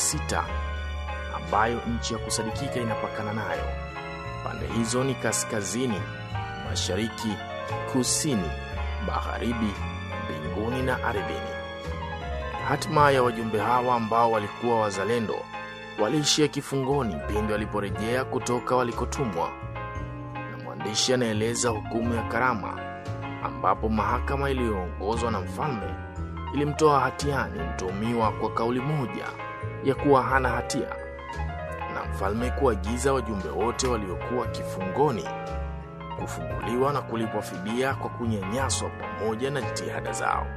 6 ambayo nchi ya kusadikika inapakana nayo. Pande hizo ni kaskazini, mashariki, kusini, magharibi, mbinguni na ardhini. Hatima ya wajumbe hawa ambao walikuwa wazalendo waliishia kifungoni pindi waliporejea kutoka walikotumwa. Na mwandishi anaeleza hukumu ya Karama, ambapo mahakama iliyoongozwa na mfalme ilimtoa hatiani mtuhumiwa kwa kauli moja ya kuwa hana hatia, na mfalme kuagiza wajumbe wote waliokuwa kifungoni kufunguliwa na kulipwa fidia kwa kunyanyaswa pamoja na jitihada zao.